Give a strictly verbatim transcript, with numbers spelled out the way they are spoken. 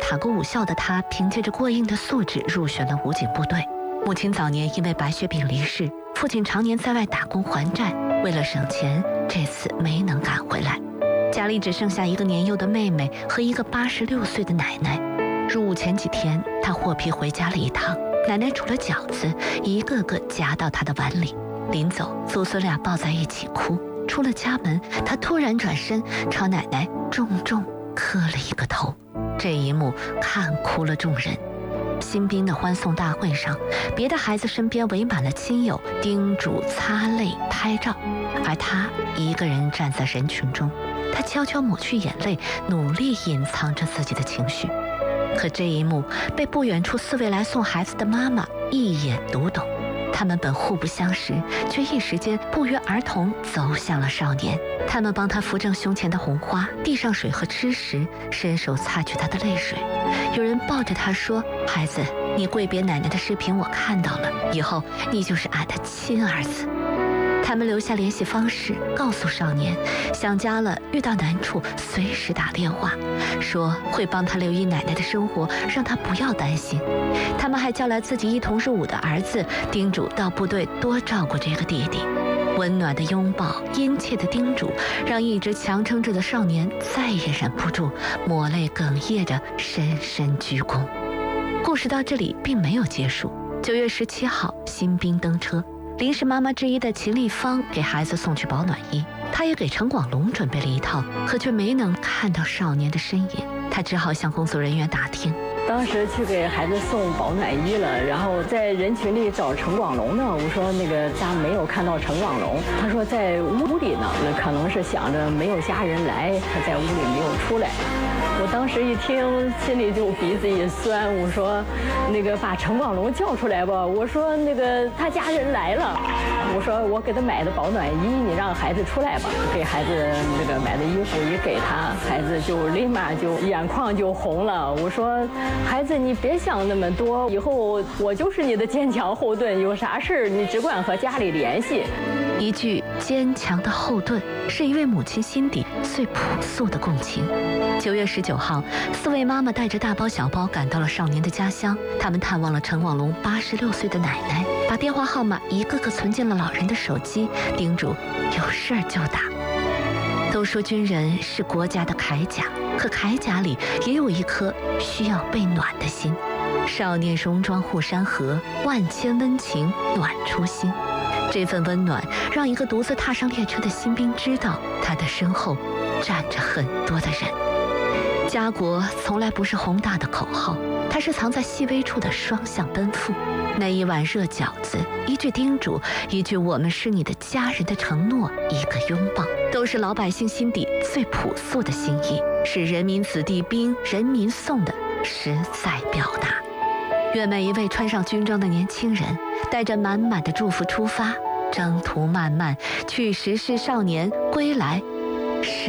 塔过武校的他，凭借着过硬的素质入选了武警部队。母亲早年因为白血病离世，父亲常年在外打工还债，为了省钱，这次没能赶回来。家里只剩下一个年幼的妹妹和一个八十六岁的奶奶。入伍前几天，他获批回家了一趟，奶奶煮了饺子，一个个夹到他的碗里。临走，祖孙俩抱在一起哭。出了家门，他突然转身朝奶奶重重磕了一个头。这一幕看哭了众人。新兵的欢送大会上，别的孩子身边围满了亲友，叮嘱、擦泪、拍照，而他一个人站在人群中。他悄悄抹去眼泪，努力隐藏着自己的情绪。可这一幕被不远处四位来送孩子的妈妈一眼读懂。他们本互不相识，却一时间不约而同走向了少年。他们帮他扶正胸前的红花，递上水和吃食，伸手擦去他的泪水。有人抱着他说：“孩子，你跪别奶奶的视频我看到了，以后你就是俺的亲儿子。”他们留下联系方式，告诉少年，想家了遇到难处随时打电话，说会帮他留意奶奶的生活，让他不要担心。他们还叫来自己一同入伍的儿子，叮嘱到部队多照顾这个弟弟。温暖的拥抱，殷切的叮嘱，让一直强撑着的少年再也忍不住，抹泪哽咽着深深鞠躬。故事到这里并没有结束。九月十七号，新兵登车。临时妈妈之一的秦丽芳给孩子送去保暖衣，她也给陈广龙准备了一套，可却没能看到少年的身影。她只好向工作人员打听。 当时去给孩子送保暖衣了，然后在人群里找陈广龙呢。我说那个家没有看到陈广龙，他说在屋里呢，那可能是想着没有家人来，他在屋里没有出来。我当时一听，心里就鼻子一酸。我说，那个把陈广龙叫出来吧。我说那个他家人来了。我说我给他买的保暖衣，你让孩子出来吧。给孩子那个买的衣服一给他，孩子就立马就眼眶就红了。我说，孩子你别想那么多，以后我就是你的坚强后盾，有啥事你只管和家里联系。 一句坚强的后盾，是一位母亲心底最朴素的共情。九月十九号，四位妈妈带着大包小包赶到了少年的家乡，他们探望了陈广龙八十六岁的奶奶，把电话号码一个个存进了老人的手机，叮嘱有事儿就打。都说军人是国家的铠甲，可铠甲里也有一颗需要被暖的心。少年戎装护山河，万千温情暖初心。这份温暖让一个独自踏上列车的新兵知道，他的身后站着很多的人。家国从来不是宏大的口号，它是藏在细微处的双向奔赴。那一碗热饺子，一句叮嘱，一句我们是你的家人的承诺，一个拥抱，都是老百姓心底最朴素的心意，是人民子弟兵、人民颂的实在表达。愿每一位穿上军装的年轻人，带着满满的祝福出发，征途漫漫，去时是少年归来。